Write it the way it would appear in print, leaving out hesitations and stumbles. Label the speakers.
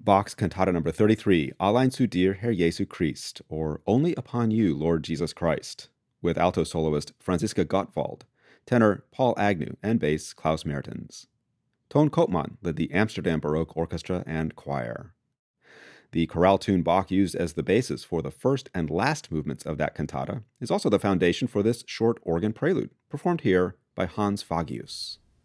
Speaker 1: Bach's Cantata number 33, Allein zu dir, Herr Jesu Christ, or Only Upon You, Lord Jesus Christ, with alto soloist Franziska Gottwald, tenor Paul Agnew, and bass Klaus Mertens. Toon Koopman led the Amsterdam Baroque Orchestra and Choir. The chorale tune Bach used as the basis for the first and last movements of that cantata is also the foundation for this short organ prelude, performed here by Hans Fagius.